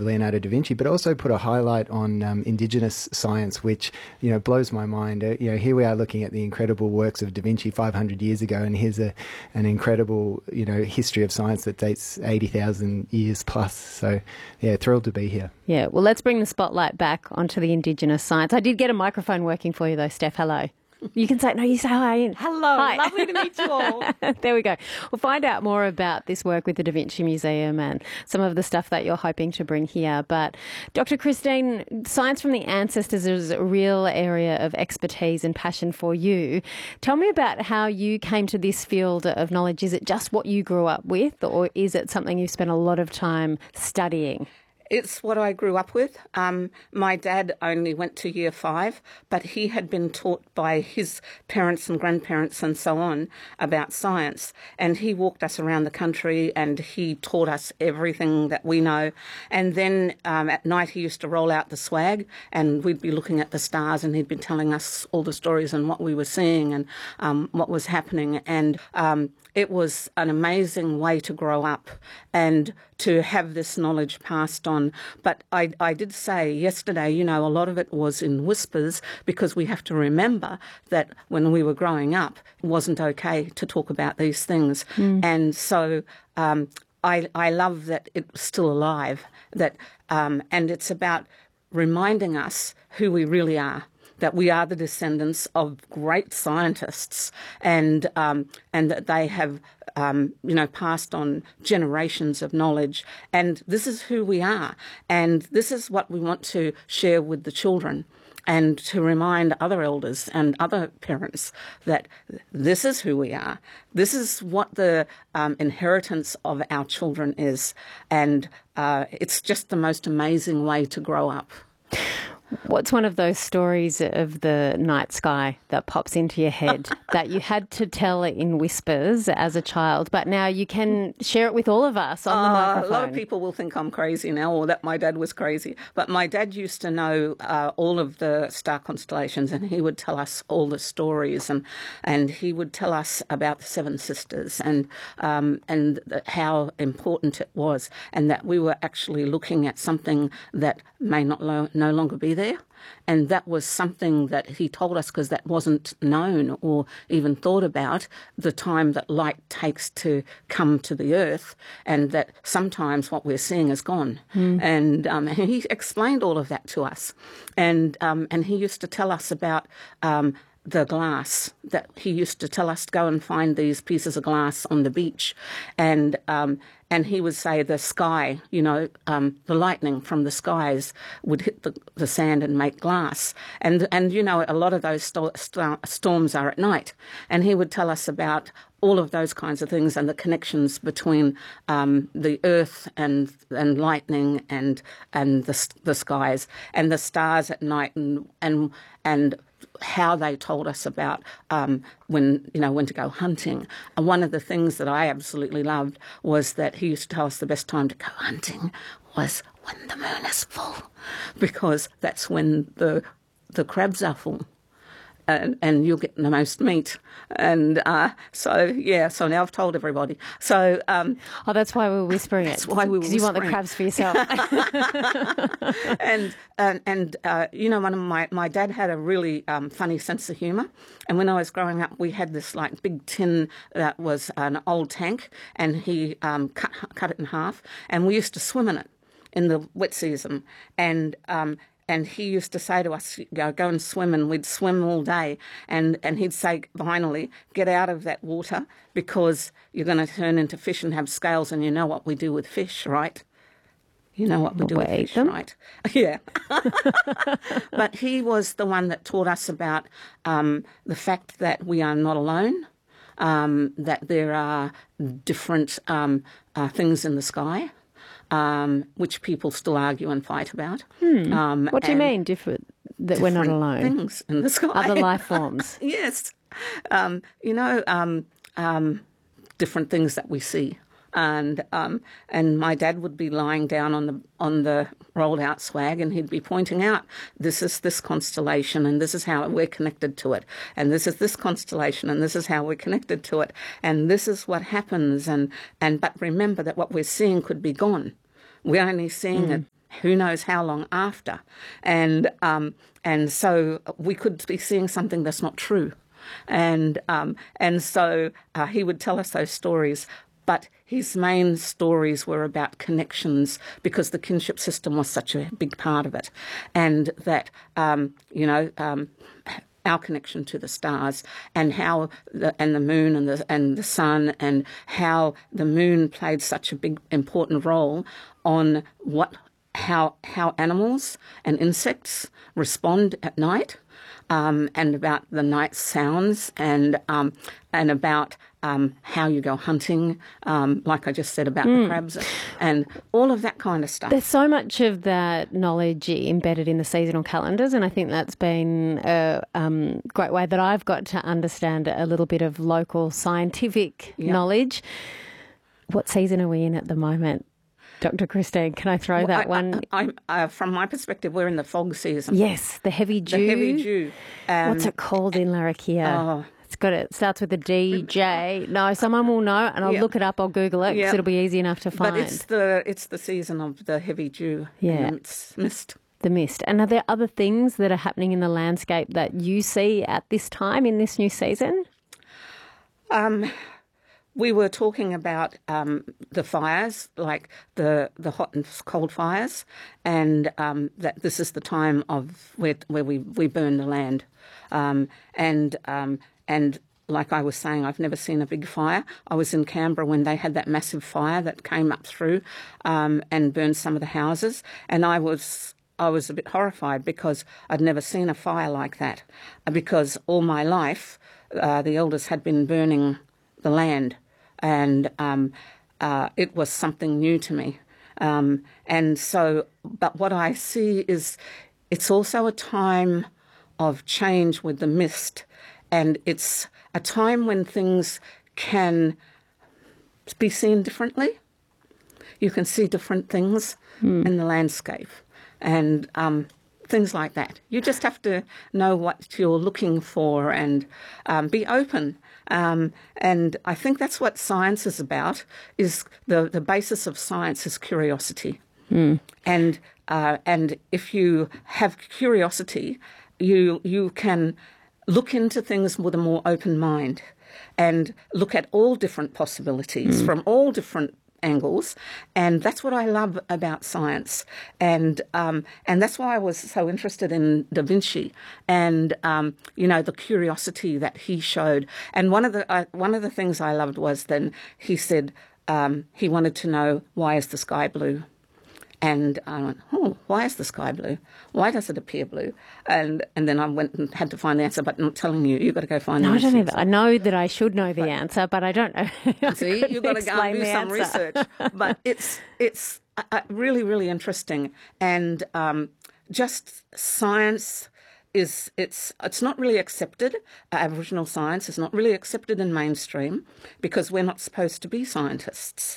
Leonardo da Vinci, but also put a highlight on Indigenous science, which, blows my mind. Here we are looking at the incredible works of Da Vinci 500 years ago, and here's an incredible, history of science that dates 80,000 years plus. So, yeah, thrilled to be here. Yeah, well, let's bring the spotlight back onto the Indigenous science. I did get a microphone working for you, though, Steph. Hello. You can say, no, you say hi. Hello. Hi. Lovely to meet you all. There we go. We'll find out more about this work with the Da Vinci Museum and some of the stuff that you're hoping to bring here. But Dr. Christine, science from the ancestors is a real area of expertise and passion for you. Tell me about how you came to this field of knowledge. Is it just what you grew up with, or is it something you've spent a lot of time studying? It's what I grew up with. My dad only went to year 5, but he had been taught by his parents and grandparents and so on about science. And he walked us around the country and he taught us everything that we know. And then at night he used to roll out the swag and we'd be looking at the stars and he'd be telling us all the stories and what we were seeing and what was happening. And it was an amazing way to grow up and to have this knowledge passed on. But I did say yesterday, a lot of it was in whispers because we have to remember that when we were growing up, it wasn't okay to talk about these things. And so I love that it's still alive, and it's about reminding us who we really are, that we are the descendants of great scientists and that they have, passed on generations of knowledge. And this is who we are. And this is what we want to share with the children and to remind other elders and other parents that this is who we are. This is what the inheritance of our children is. And it's just the most amazing way to grow up. What's one of those stories of the night sky that pops into your head that you had to tell in whispers as a child, but now you can share it with all of us on the microphone? A lot of people will think I'm crazy now or that my dad was crazy, but my dad used to know all of the star constellations and he would tell us all the stories and he would tell us about the Seven Sisters and how important it was and that we were actually looking at something that may no longer be there. And that was something that he told us because that wasn't known or even thought about, the time that light takes to come to the earth and that sometimes what we're seeing is gone. And he explained all of that to us. And he used to tell us about the glass, that he used to tell us to go and find these pieces of glass on the beach. And he would say the sky, the lightning from the skies would hit the sand and make glass. And a lot of those storms are at night. And he would tell us about all of those kinds of things and the connections between the earth and lightning and the skies and the stars at night and how they told us about when to go hunting. And one of the things that I absolutely loved was that he used to tell us the best time to go hunting was when the moon is full, because that's when the crabs are full. And you'll get the most meat. And so now I've told everybody. So that's why we're whispering it. That's why we were whispering. Because you want the crabs for yourself. my dad had a really funny sense of humour. And when I was growing up, we had this big tin that was an old tank, and he cut it in half, and we used to swim in it in the wet season. And he used to say to us, go and swim, and we'd swim all day. And he'd say, finally, get out of that water because you're going to turn into fish and have scales, and you know what we do with fish, right? You know what we do with fish, right? Yeah. But he was the one that taught us about the fact that we are not alone, that there are different things in the sky. Which people still argue and fight about. What do you mean, different? That we're not alone? Things in the sky. Other life forms. Yes. Different things that we see. And my dad would be lying down on the rolled out swag, and he'd be pointing out, this is this constellation, and this is how we're connected to it, and this is this constellation, and this is how we're connected to it, and this is what happens. But remember that what we're seeing could be gone. We're only seeing it who knows how long after. And so we could be seeing something that's not true. And so he would tell us those stories. But his main stories were about connections, because the kinship system was such a big part of it. And that, our connection to the stars, and how the moon and the sun, and how the moon played such a big important role on how animals and insects respond at night, and about the night sounds, and about how you go hunting, like I just said about the crabs, and all of that kind of stuff. There's so much of that knowledge embedded in the seasonal calendars, and I think that's been a great way that I've got to understand a little bit of local scientific knowledge. What season are we in at the moment? Dr. Christine, can I throw that one? From my perspective, we're in the fog season. Yes, the heavy dew. The heavy dew. What's it called in Larrakia? It starts with a DJ. No, someone will know, and I'll look it up. I'll Google it because it'll be easy enough to find. But it's the season of the heavy dew. Yeah, it's mist. The mist. And are there other things that are happening in the landscape that you see at this time in this new season? We were talking about the fires, like the hot and cold fires, and that this is the time of where we burn the land, and like I was saying, I've never seen a big fire. I was in Canberra when they had that massive fire that came up through and burned some of the houses, and I was a bit horrified because I'd never seen a fire like that, because all my life the elders had been burning the land. And it was something new to me. And so, but what I see is it's also a time of change with the mist. And it's a time when things can be seen differently. You can see different things in the landscape. And things like that. You just have to know what you're looking for and be open. And I think that's what science is about, is the basis of science is curiosity. And if you have curiosity, you can look into things with a more open mind and look at all different possibilities from all different angles, and that's what I love about science, and that's why I was so interested in Da Vinci, and the curiosity that he showed. And one of the things I loved was then he said he wanted to know, why is the sky blue? And I went, why is the sky blue? Why does it appear blue? And then I went and had to find the answer, but I'm not telling you, you've got to go find the answer. I don't either. I know that I should know the answer, but I don't know. See, you've got to go and do some research. But it's really, really interesting. And just science it's not really accepted. Aboriginal science is not really accepted in mainstream because we're not supposed to be scientists.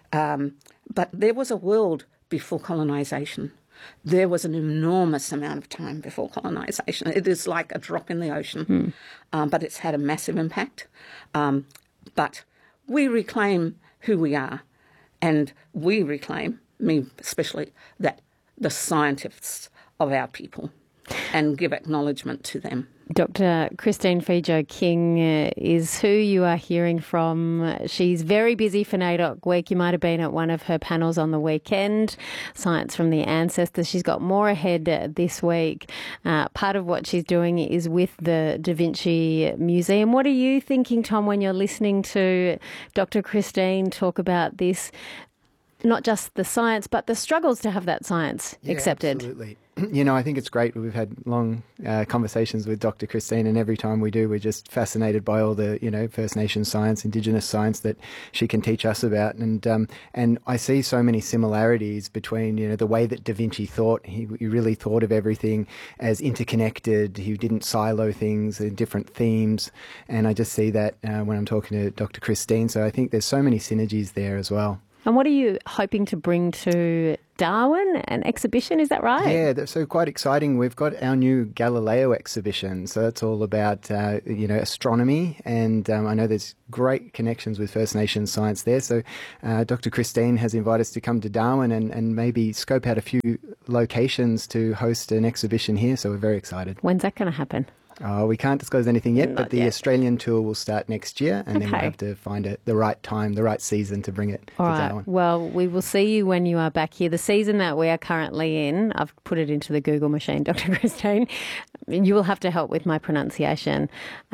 But there was a world before colonisation. There was an enormous amount of time before colonisation. It is like a drop in the ocean, but it's had a massive impact. But we reclaim who we are, and we reclaim, me especially, that the scientists of our people, and give acknowledgement to them. Dr. Christine Feijo-King is who you are hearing from. She's very busy for NAIDOC Week. You might have been at one of her panels on the weekend, Science from the Ancestors. She's got more ahead this week. Part of what she's doing is with the Da Vinci Museum. What are you thinking, Tom, when you're listening to Dr. Christine talk about this? Not just the science, but the struggles to have that science accepted. Absolutely. I think it's great. We've had long conversations with Dr. Christine, and every time we do, we're just fascinated by all the, First Nations science, Indigenous science that she can teach us about. And I see so many similarities between, the way that Da Vinci thought. He really thought of everything as interconnected. He didn't silo things in different themes. And I just see that when I'm talking to Dr. Christine. So I think there's so many synergies there as well. And what are you hoping to bring to Darwin, an exhibition, is that right? Yeah, that's so quite exciting. We've got our new Galileo exhibition. So that's all about, astronomy. And I know there's great connections with First Nations science there. So Dr. Christine has invited us to come to Darwin and maybe scope out a few locations to host an exhibition here. So we're very excited. When's that going to happen? We can't disclose anything yet, Not but the yet. Australian tour will start next year, and then we'll have to find the right time, the right season to bring it All to right. Darwin. Well, we will see you when you are back here. The season that we are currently in, I've put it into the Google machine, Dr. Christine. You will have to help with my pronunciation.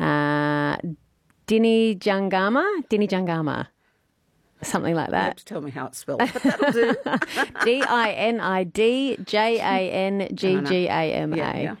Dinijangama. Something like You have that. to tell me how it's spelled, but that'll do. Dinidjanggama. Yeah.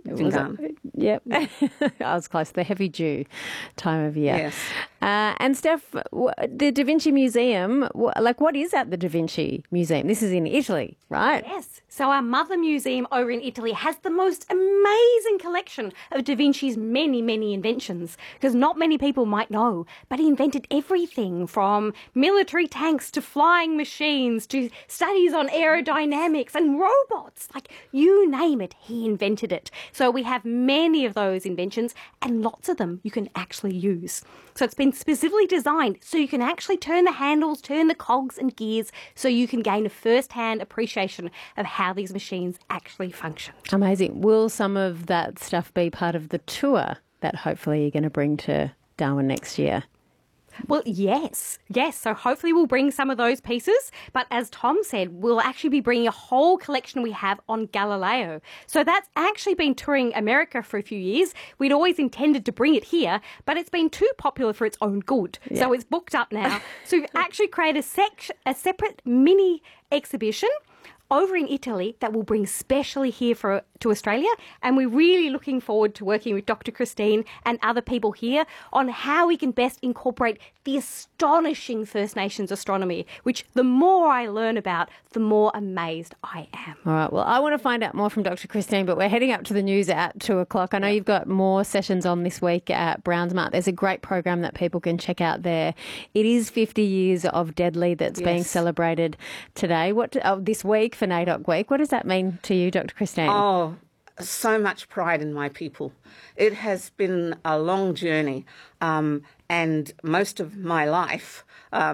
Yep. I was close. The heavy dew time of year. Yes. And Steph, the Da Vinci Museum, what is at the Da Vinci Museum? This is in Italy, right? Yes. So our mother museum over in Italy has the most amazing collection of Da Vinci's many, many inventions, because not many people might know, but he invented everything from military tanks to flying machines to studies on aerodynamics and robots. Like, you name it, he invented it. So we have many of those inventions, and lots of them you can actually use. So it's been specifically designed so you can actually turn the handles, turn the cogs and gears, so you can gain a first-hand appreciation of how these machines actually function. Amazing. Will some of that stuff be part of the tour that hopefully you're going to bring to Darwin next year? Well, yes. So hopefully we'll bring some of those pieces. But as Tom said, we'll actually be bringing a whole collection we have on Galileo. So that's actually been touring America for a few years. We'd always intended to bring it here, but it's been too popular for its own good. Yeah. So it's booked up now. So we've actually created a separate mini exhibition over in Italy that we'll bring specially here to Australia, and we're really looking forward to working with Dr. Christine and other people here on how we can best incorporate the astonishing First Nations astronomy, which the more I learn about, the more amazed I am. All right. Well, I want to find out more from Dr. Christine, but we're heading up to the news at 2:00. I know you've got more sessions on this week at Brownsmart. There's a great program that people can check out there. It is 50 years of Deadly that's being celebrated today. This week for NAIDOC Week. What does that mean to you, Dr. Christine? Oh, so much pride in my people. It has been a long journey, and most of my life,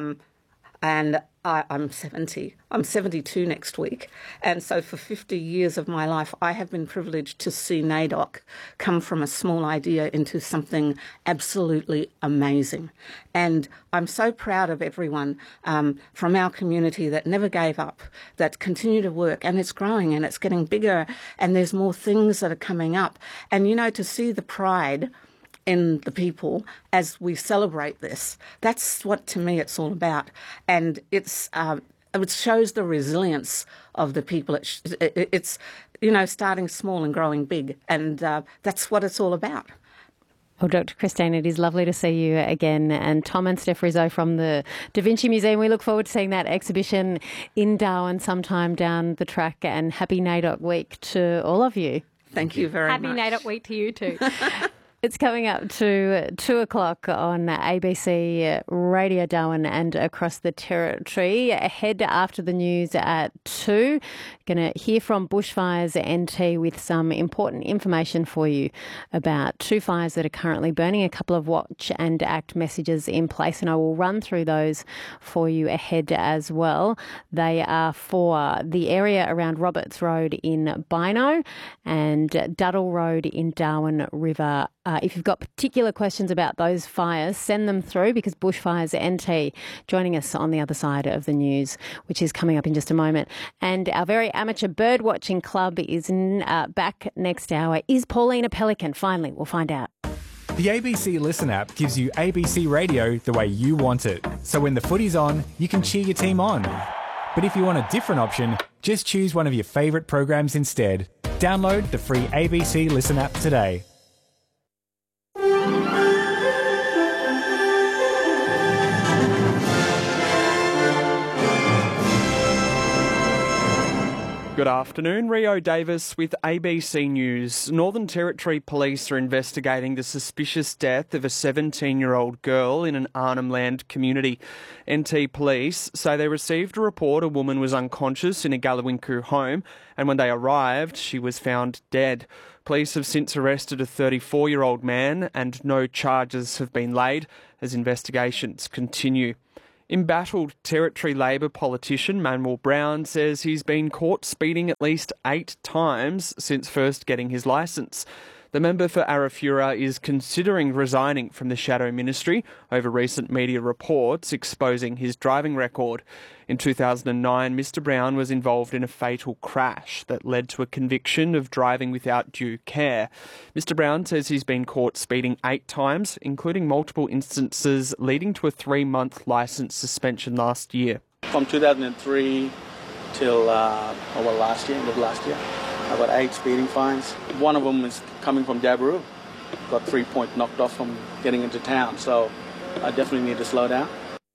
and I'm 70. I'm 72 next week. And so for 50 years of my life, I have been privileged to see NAIDOC come from a small idea into something absolutely amazing. And I'm so proud of everyone from our community that never gave up, that continue to work, and it's growing and it's getting bigger, and there's more things that are coming up. And, to see the pride in the people as we celebrate this. That's what, to me, it's all about. And it shows the resilience of the people. It's starting small and growing big. And that's what it's all about. Well, Dr. Christine, it is lovely to see you again. And Tom and Steph Rizzo from the Da Vinci Museum, we look forward to seeing that exhibition in Darwin sometime down the track. And happy NAIDOC Week to all of you. Thank you very much. Happy NAIDOC Week to you too. It's coming up to 2:00 on ABC Radio Darwin and across the territory. Ahead after the news at 2. Going to hear from Bushfires NT with some important information for you about 2 fires that are currently burning, a couple of watch and act messages in place, and I will run through those for you ahead as well. They are for the area around Roberts Road in Bynoe and Duddle Road in Darwin River. If you've got particular questions about those fires, send them through, because Bushfires NT joining us on the other side of the news, which is coming up in just a moment. And our very amateur bird watching club is back next hour. Is Pauline a pelican? Finally, we'll find out. The ABC Listen app gives you ABC radio the way you want it. So when the footy's on, you can cheer your team on. But if you want a different option, just choose one of your favourite programs instead. Download the free ABC Listen app today. Good afternoon, Rio Davis with ABC News. Northern Territory Police are investigating the suspicious death of a 17-year-old girl in an Arnhem Land community. NT Police say they received a report a woman was unconscious in a Gallowinku home, and when they arrived, she was found dead. Police have since arrested a 34-year-old man and no charges have been laid as investigations continue. Embattled Territory Labor politician Manuel Brown says he's been caught speeding at least 8 times since first getting his licence. The member for Arafura is considering resigning from the Shadow Ministry over recent media reports exposing his driving record. In 2009, Mr Brown was involved in a fatal crash that led to a conviction of driving without due care. Mr Brown says he's been caught speeding 8 times, including multiple instances leading to a 3-month licence suspension last year. From 2003 till last year, end of last year, I got 8 speeding fines. One of them is coming from Dabaroo. Got 3 points knocked off from getting into town, so I definitely need to slow down.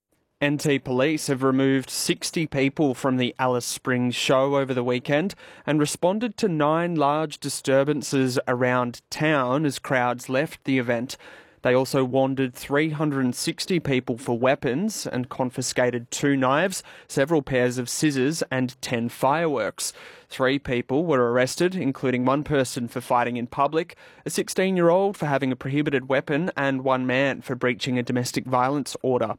NT Police have removed 60 people from the Alice Springs show over the weekend and responded to 9 large disturbances around town as crowds left the event. They also wandered 360 people for weapons and confiscated 2 knives, several pairs of scissors and 10 fireworks. 3 people were arrested, including 1 person for fighting in public, a 16-year-old for having a prohibited weapon and 1 man for breaching a domestic violence order.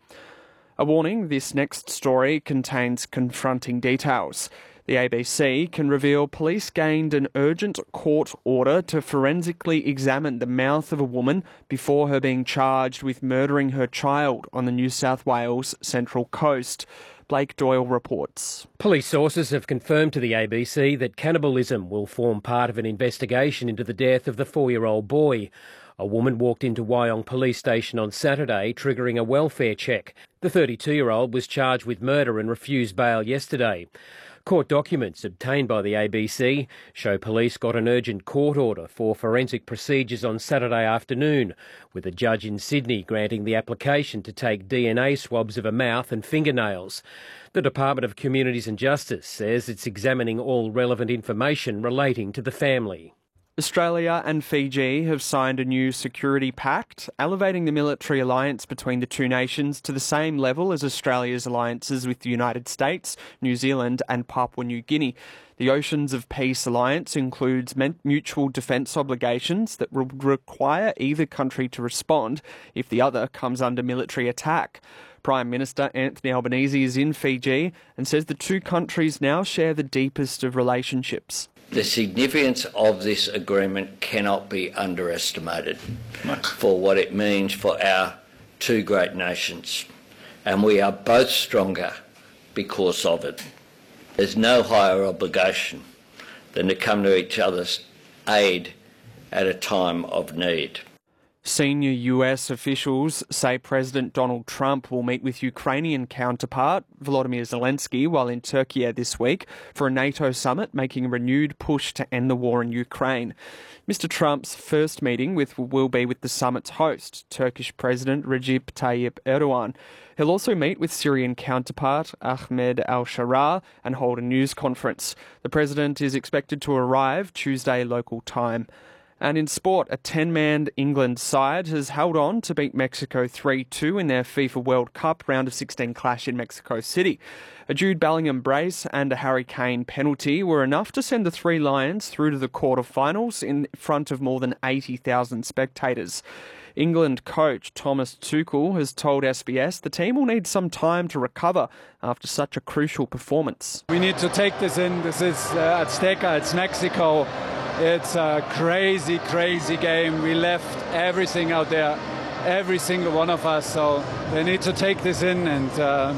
A warning, this next story contains confronting details. The ABC can reveal police gained an urgent court order to forensically examine the mouth of a woman before her being charged with murdering her child on the New South Wales Central Coast. Blake Doyle reports. Police sources have confirmed to the ABC that cannibalism will form part of an investigation into the death of the 4-year-old boy. A woman walked into Wyong Police Station on Saturday, triggering a welfare check. The 32-year-old was charged with murder and refused bail yesterday. Court documents obtained by the ABC show police got an urgent court order for forensic procedures on Saturday afternoon, with a judge in Sydney granting the application to take DNA swabs of a mouth and fingernails. The Department of Communities and Justice says it's examining all relevant information relating to the family. Australia and Fiji have signed a new security pact, elevating the military alliance between the two nations to the same level as Australia's alliances with the United States, New Zealand and Papua New Guinea. The Oceans of Peace alliance includes mutual defence obligations that will require either country to respond if the other comes under military attack. Prime Minister Anthony Albanese is in Fiji and says the two countries now share the deepest of relationships. The significance of this agreement cannot be underestimated for what it means for our two great nations, and we are both stronger because of it. There's no higher obligation than to come to each other's aid at a time of need. Senior US officials say President Donald Trump will meet with Ukrainian counterpart Volodymyr Zelensky while in Turkey this week for a NATO summit, making a renewed push to end the war in Ukraine. Mr. Trump's first meeting will be with the summit's host, Turkish President Recep Tayyip Erdogan. He'll also meet with Syrian counterpart Ahmed al-Sharaa and hold a news conference. The president is expected to arrive Tuesday local time. And in sport, a 10-man England side has held on to beat Mexico 3-2 in their FIFA World Cup round of 16 clash in Mexico City. A Jude Bellingham brace and a Harry Kane penalty were enough to send the Three Lions through to the quarter-finals in front of more than 80,000 spectators. England coach Thomas Tuchel has told SBS the team will need some time to recover after such a crucial performance. We need to take this in. This is Azteca, it's Mexico. It's a crazy, crazy game. We left everything out there, every single one of us. So they need to take this in and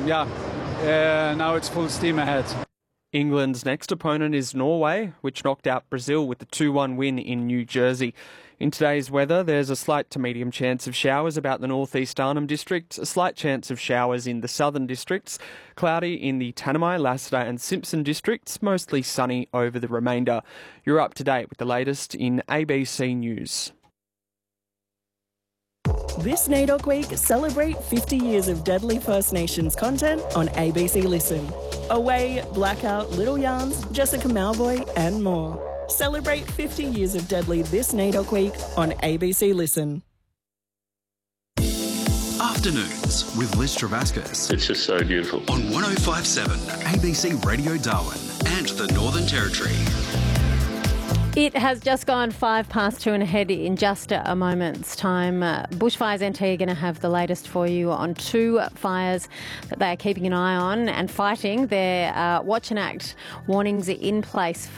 now it's full steam ahead. England's next opponent is Norway, which knocked out Brazil with the 2-1 win in New Jersey. In today's weather, there's a slight to medium chance of showers about the northeast Arnhem District, a slight chance of showers in the southern districts, cloudy in the Tanami, Lassiter and Simpson districts, mostly sunny over the remainder. You're up to date with the latest in ABC News. This NAIDOC Week, celebrate 50 years of deadly First Nations content on ABC Listen. Away, Blackout, Little Yarns, Jessica Malvoy and more. Celebrate 50 years of deadly this NAIDOC Week on ABC Listen. Afternoons with Liz Travascus. It's just so beautiful. On 105.7 ABC Radio Darwin and the Northern Territory. It has just gone 2:05 and ahead in just a moment's time. Bushfires NT are going to have the latest for you on 2 fires that they are keeping an eye on and fighting. Their Watch and Act warnings are in place for